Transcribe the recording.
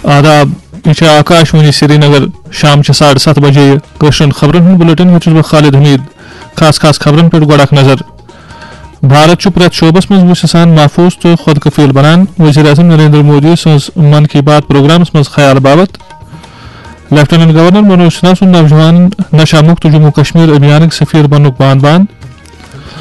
आदाब यह आकाशवाणी श्रीनगर शाम 7:30 बजे कशन खबरन बुलेटिन वो खालिद हमीद खास खास खबरन पे गोड़ नजर भारत प्रत शोबस मज वसान महफूज तो खुद कफील बनान वज़ीर आज़म नरेंद्र मोदी सज मन की बात प्रोग्राम मज ख्याल बाबत लेफ्टिनेंट गवर्नर मनोज सिन्हा सुन नौजवान नशा मुक्त जम्मू कश्मीर अभियान सफीर बनुक बान बान